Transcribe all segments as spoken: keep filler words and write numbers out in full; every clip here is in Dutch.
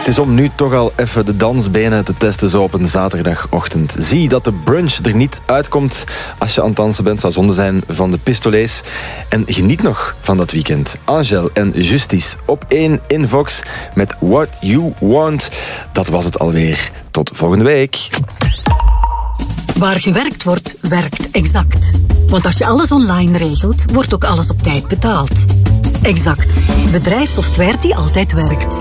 Het is om nu toch al even de dansbenen te testen zo op een zaterdagochtend. Zie dat de brunch er niet uitkomt als je aan het dansen bent. Zou zonde zijn van de pistolets. En geniet nog van dat weekend. Angel en Justice op één in Vox met What You Want. Dat was het alweer. Tot volgende week. Waar gewerkt wordt, werkt Exact. Want als je alles online regelt, wordt ook alles op tijd betaald. Exact. Bedrijfssoftware die altijd werkt.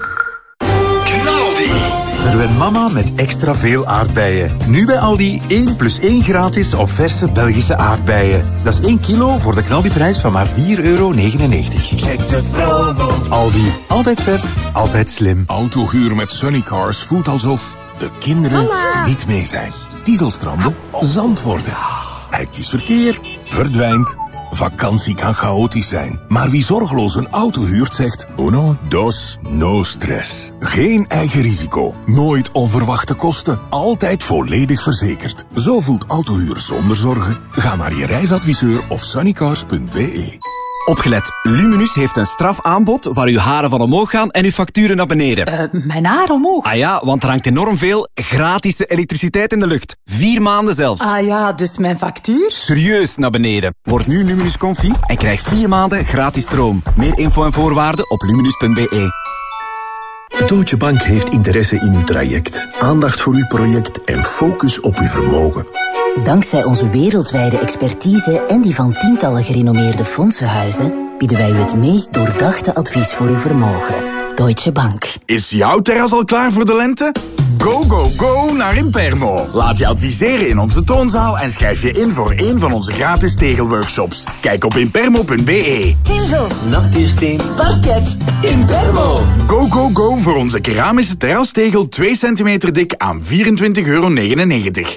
Verwen mama met extra veel aardbeien. Nu bij Aldi één plus één gratis op verse Belgische aardbeien. Dat is één kilo voor de knaldiprijs van maar vier euro negenennegentig. Check de promo. Aldi. Altijd vers, altijd slim. Autohuur met Sunnycars voelt alsof de kinderen Mama. niet mee zijn. Dieselstranden, zand worden. Hectisch verkeer, verdwijnt. Vakantie kan chaotisch zijn. Maar wie zorgeloos een auto huurt zegt... Uno, dos, no stress. Geen eigen risico. Nooit onverwachte kosten. Altijd volledig verzekerd. Zo voelt autohuur zonder zorgen. Ga naar je reisadviseur of sunnycars punt b e. Opgelet, Luminus heeft een strafaanbod waar uw haren van omhoog gaan en uw facturen naar beneden. Uh, mijn haar omhoog? Ah ja, want er hangt enorm veel gratis elektriciteit in de lucht. Vier maanden zelfs. Ah ja, dus mijn factuur? Serieus naar beneden. Word nu Luminus Confi en krijg vier maanden gratis stroom. Meer info en voorwaarden op luminus punt b e. Deutsche Bank heeft interesse in uw traject. Aandacht voor uw project en focus op uw vermogen. Dankzij onze wereldwijde expertise en die van tientallen gerenommeerde fondsenhuizen bieden wij u het meest doordachte advies voor uw vermogen. Deutsche Bank. Is jouw terras al klaar voor de lente? Go, go, go naar Impermo. Laat je adviseren in onze toonzaal en schrijf je in voor een van onze gratis tegelworkshops. Kijk op impermo punt b e. Tegels, nachtuursteen, parket, Impermo. Go, go, go voor onze keramische terrastegel twee centimeter dik aan vierentwintig euro negenennegentig.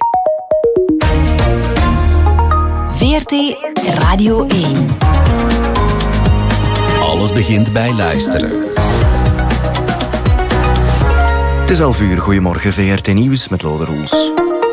V R T Radio één. Alles begint bij luisteren. Het is elf uur. Goedemorgen, V R T Nieuws met Lode Roels.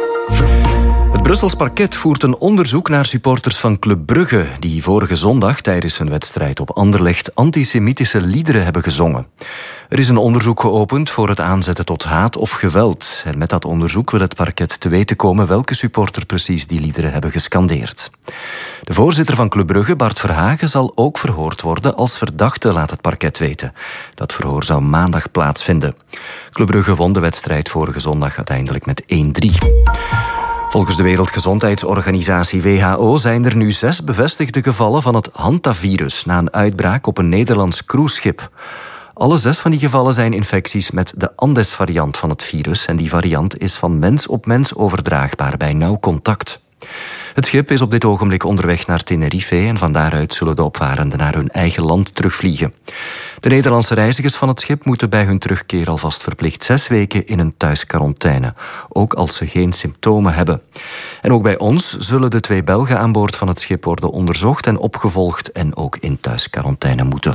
Het Brussels parket voert een onderzoek naar supporters van Club Brugge die vorige zondag tijdens hun wedstrijd op Anderlecht antisemitische liederen hebben gezongen. Er is een onderzoek geopend voor het aanzetten tot haat of geweld. En met dat onderzoek wil het parket te weten komen welke supporter precies die liederen hebben gescandeerd. De voorzitter van Club Brugge, Bart Verhagen, zal ook verhoord worden als verdachte, laat het parket weten. Dat verhoor zou maandag plaatsvinden. Club Brugge won de wedstrijd vorige zondag uiteindelijk met één drie. Volgens de Wereldgezondheidsorganisatie W H O zijn er nu zes bevestigde gevallen van het hantavirus na een uitbraak op een Nederlands cruiseschip. Alle zes van die gevallen zijn infecties met de Andes-variant van het virus en die variant is van mens op mens overdraagbaar bij nauw contact. Het schip is op dit ogenblik onderweg naar Tenerife en van daaruit zullen de opvarenden naar hun eigen land terugvliegen. De Nederlandse reizigers van het schip moeten bij hun terugkeer alvast verplicht zes weken in een thuisquarantaine, ook als ze geen symptomen hebben. En ook bij ons zullen de twee Belgen aan boord van het schip worden onderzocht en opgevolgd en ook in thuisquarantaine moeten.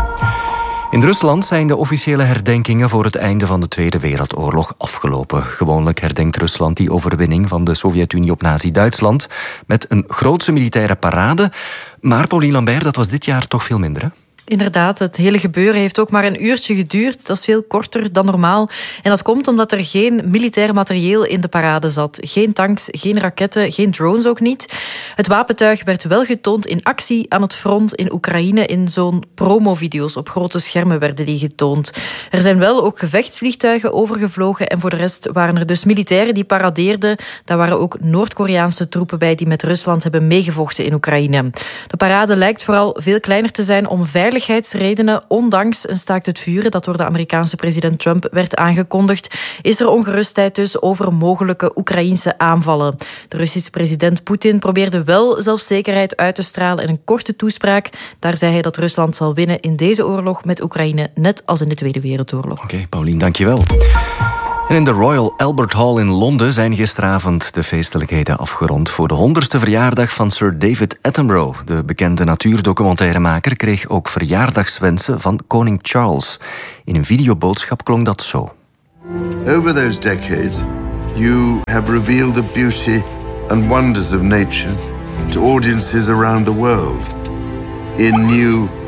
In Rusland zijn de officiële herdenkingen voor het einde van de Tweede Wereldoorlog afgelopen. Gewoonlijk herdenkt Rusland die overwinning van de Sovjet-Unie op Nazi-Duitsland met een grootse militaire parade. Maar Pauline Lambert, dat was dit jaar toch veel minder, hè? Inderdaad, het hele gebeuren heeft ook maar een uurtje geduurd. Dat is veel korter dan normaal. En dat komt omdat er geen militair materieel in de parade zat. Geen tanks, geen raketten, geen drones ook niet. Het wapentuig werd wel getoond in actie aan het front in Oekraïne. In zo'n promovideo's op grote schermen werden die getoond. Er zijn wel ook gevechtsvliegtuigen overgevlogen. En voor de rest waren er dus militairen die paradeerden. Daar waren ook Noord-Koreaanse troepen bij die met Rusland hebben meegevochten in Oekraïne. De parade lijkt vooral veel kleiner te zijn om veilig veiligheidsredenen, ondanks een staakt het vuren dat door de Amerikaanse president Trump werd aangekondigd, is er ongerustheid dus over mogelijke Oekraïense aanvallen. De Russische president Poetin probeerde wel zelfzekerheid uit te stralen in een korte toespraak. Daar zei hij dat Rusland zal winnen in deze oorlog met Oekraïne, net als in de Tweede Wereldoorlog. Oké, okay, Paulien, dankjewel. En in de Royal Albert Hall in Londen zijn gisteravond de feestelijkheden afgerond voor de honderdste verjaardag van Sir David Attenborough. De bekende natuurdocumentairemaker kreeg ook verjaardagswensen van koning Charles. In een videoboodschap klonk dat zo. Over those decades, you have revealed the beauty and wonders of nature to audiences around the world in new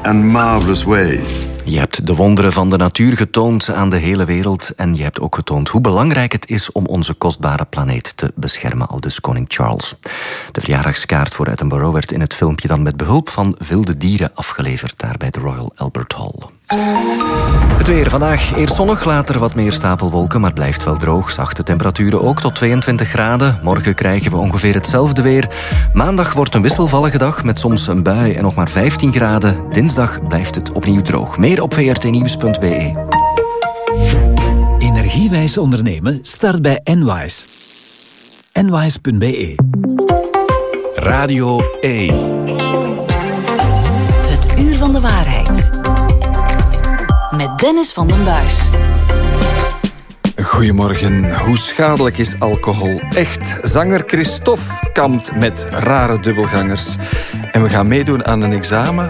and marvelous ways. Je hebt de wonderen van de natuur getoond aan de hele wereld en je hebt ook getoond hoe belangrijk het is om onze kostbare planeet te beschermen, aldus koning Charles. De verjaardagskaart voor Edinburgh werd in het filmpje dan met behulp van wilde dieren afgeleverd daar bij de Royal Albert Hall. Het weer vandaag eerst zonnig, later wat meer stapelwolken, maar blijft wel droog. Zachte temperaturen ook tot tweeëntwintig graden. Morgen krijgen we ongeveer hetzelfde weer. Maandag wordt een wisselvallige dag met soms een bui en nog maar vijftien graden. Dinsdag blijft het opnieuw droog. Meer op v r t nieuws punt b e. Energiewijs ondernemen start bij Enwise. Enwise punt b e. Radio één. Het uur van de waarheid. Met Dennis van den Buis. Goedemorgen. Hoe schadelijk is alcohol echt? Zanger Christophe kampt met rare dubbelgangers. En we gaan meedoen aan een examen